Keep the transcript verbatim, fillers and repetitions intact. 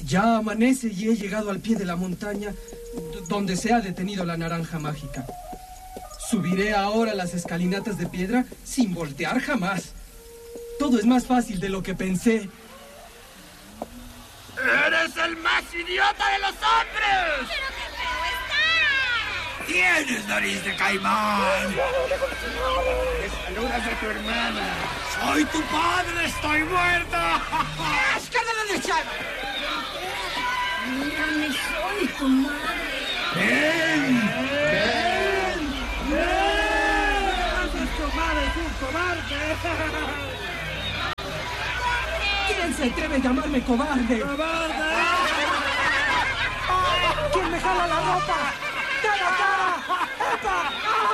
Ya amanece y he llegado al pie de la montaña donde se ha detenido la naranja mágica. Subiré ahora las escalinatas de piedra sin voltear jamás. Todo es más fácil de lo que pensé. ¡Eres el más idiota de los hombres! ¡Pero qué feo está! ¡Tienes nariz de caimán! ¡Me saludas a tu hermana! ¡Soy tu padre! ¡Estoy muerta! ¡Escándalo de echar! Mírame, soy tu madre. ¡Ven! ¡Ven! ¡Ven! ¡Tu madre es un cobarde! ¿Quién se atreve a llamarme cobarde? ¡Cobarde! ¿Quién me jala la ropa? ¡Cara, cara! ¡Epa! ¡Ah!